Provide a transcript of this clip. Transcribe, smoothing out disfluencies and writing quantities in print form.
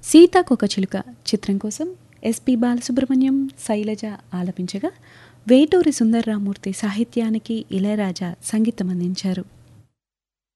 సీతాకోకచిలుక చిత్రం కోసం ఎస్పి బాలసుబ్రహ్మణ్యం, శైలజ ఆలపించగా వేటూరి సుందర్రామూర్తి సాహిత్యానికి ఇళయరాజా సంగీతం అందించారు.